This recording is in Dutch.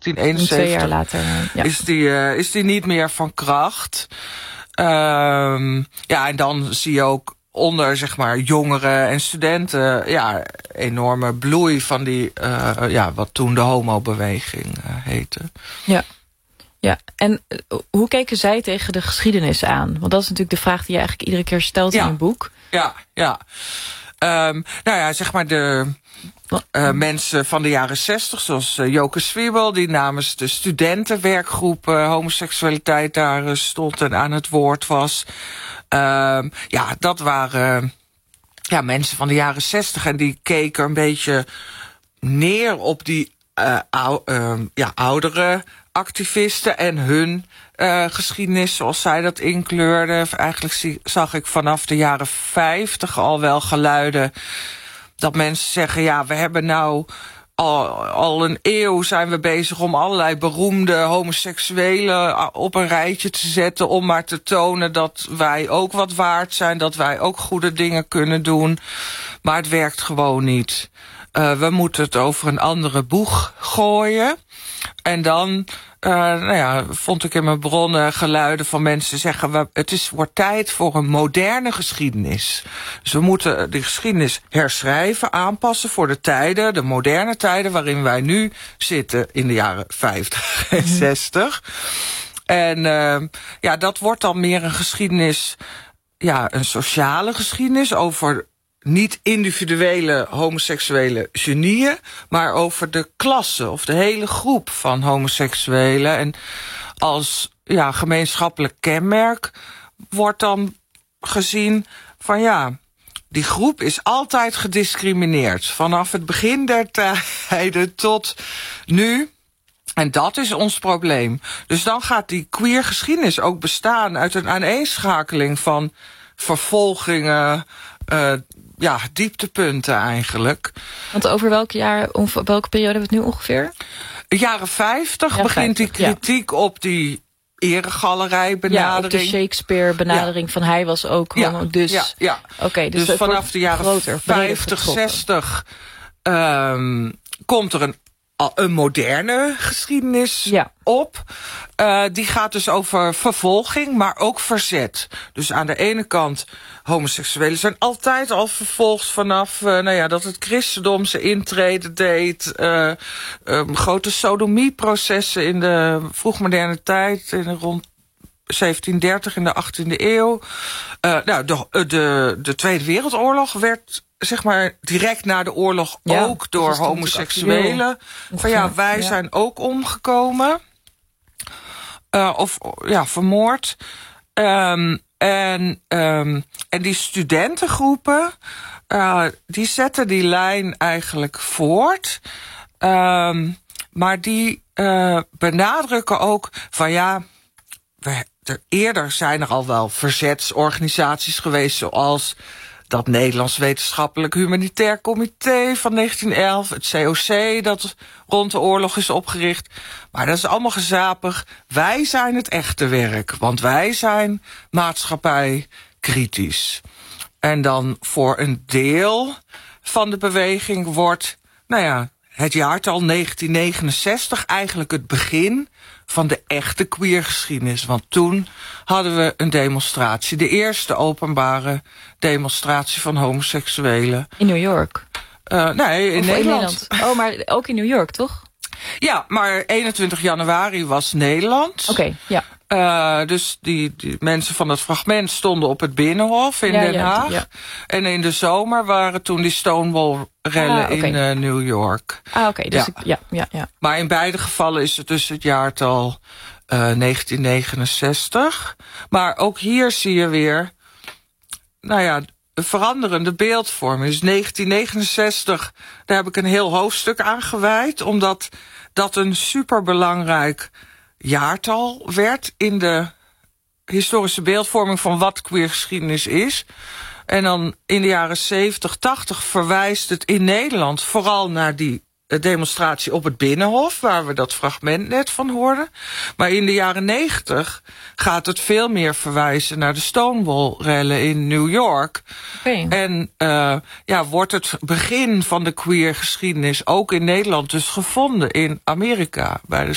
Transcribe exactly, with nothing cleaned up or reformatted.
negentien eenenzeventig Twee jaar later, ja. is, die, uh, is die niet meer van kracht. Um, ja, en dan zie je ook onder, zeg maar, jongeren en studenten, ja, enorme bloei van die, uh, ja, wat toen de homobeweging uh, heette. Ja. Ja, en uh, hoe keken zij tegen de geschiedenis aan? Want dat is natuurlijk de vraag die je eigenlijk iedere keer stelt ja. in je boek. Ja, ja. Um, nou ja, zeg maar de uh, mensen van de jaren zestig, zoals uh, Joke Zwiebel, die namens de studentenwerkgroep uh, homoseksualiteit daar uh, stond en aan het woord was. Um, ja, dat waren uh, ja, mensen van de jaren zestig en die keken een beetje neer op die uh, ou, uh, ja, oudere activisten en hun uh, geschiedenis, zoals zij dat inkleurden. Eigenlijk zie, zag ik vanaf de jaren vijftig al wel geluiden dat mensen zeggen, ja, we hebben nou al, al een eeuw zijn we bezig om allerlei beroemde homoseksuelen op een rijtje te zetten, om maar te tonen dat wij ook wat waard zijn, dat wij ook goede dingen kunnen doen. Maar het werkt gewoon niet. Uh, we moeten het over een andere boeg gooien. En dan Uh, nou ja, vond ik in mijn bronnen geluiden van mensen zeggen, we, het is, wordt tijd voor een moderne geschiedenis. Dus we moeten die geschiedenis herschrijven, aanpassen voor de tijden, de moderne tijden waarin wij nu zitten in de jaren vijftig en zestig. En uh, ja, dat wordt dan meer een geschiedenis, ja, een sociale geschiedenis over niet individuele homoseksuele genieën, maar over de klasse of de hele groep van homoseksuelen. En als ja, gemeenschappelijk kenmerk wordt dan gezien van ja, die groep is altijd gediscrimineerd. Vanaf het begin der tijden tot nu. En dat is ons probleem. Dus dan gaat die queer geschiedenis ook bestaan uit een aaneenschakeling van vervolgingen, uh, ja, dieptepunten eigenlijk. Want over welk jaar, of welke periode hebben we het nu ongeveer? De jaren vijftig ja, begint vijftig, die kritiek ja. op die eregalerijbenadering. Ja, op de Shakespeare-benadering ja. van hij was ook homo. Ja, dus ja, ja. Okay, dus, dus vanaf de jaren groter, vijftig, zestig um, komt er een een moderne geschiedenis ja. op. Uh, die gaat dus over vervolging, maar ook verzet. Dus aan de ene kant, homoseksuelen zijn altijd al vervolgd vanaf uh, nou ja, dat het christendom zijn intrede deed. Uh, um, grote sodomieprocessen in de vroegmoderne tijd, in rond zeventiendertig in de achttiende eeuw. Uh, nou, de, de, de Tweede Wereldoorlog werd, zeg maar, direct na de oorlog ja, ook door homoseksuelen. Van ja, wij ja. zijn ook omgekomen. Uh, of ja, vermoord. Um, en, um, en die studentengroepen, uh, die zetten die lijn eigenlijk voort. Um, maar die uh, benadrukken ook van ja, we, er, eerder zijn er al wel verzetsorganisaties geweest, zoals dat Nederlands Wetenschappelijk Humanitair Comité van negentien elf, het C O C dat rond de oorlog is opgericht. Maar dat is allemaal gezapig. Wij zijn het echte werk, want wij zijn maatschappijkritisch. En dan voor een deel van de beweging wordt, nou ja, het jaartal negentien negenenzestig eigenlijk het begin van de echte queergeschiedenis. Want toen hadden we een demonstratie. De eerste openbare demonstratie van homoseksuelen. In New York? Uh, nee, in Nederland. in Nederland. Oh, maar ook in New York, toch? Ja, maar eenentwintig januari was Nederland. Oké, okay, ja. Uh, dus die, die mensen van het fragment stonden op het Binnenhof in ja, Den Haag. Ja, ja. En in de zomer waren toen die Stonewall-rellen ah, okay. in uh, New York. Ah, oké. Okay, dus ja. ja, ja, ja. Maar in beide gevallen is het dus het jaartal uh, negentien negenenzestig. Maar ook hier zie je weer, nou ja, een veranderende beeldvorming. Dus negentien negenenzestig, daar heb ik een heel hoofdstuk aan gewijd, omdat dat een superbelangrijk jaartal werd in de historische beeldvorming van wat queergeschiedenis is. En dan in de jaren zeventig, tachtig verwijst het in Nederland vooral naar die demonstratie op het Binnenhof, waar we dat fragment net van hoorden. Maar in de jaren negentig gaat het veel meer verwijzen naar de Stonewall-rellen in New York. Okay. En uh, ja, wordt het begin van de queer geschiedenis ook in Nederland dus gevonden in Amerika, bij de